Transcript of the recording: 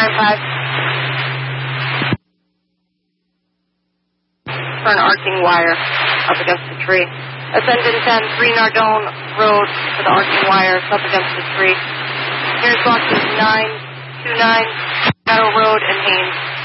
5. For an arcing wire up against the tree. Ascendant 10, 3 Nardone Road for the arcing wire up against the tree. Here's boxes 9, 29, Meadow Road, and Haynes.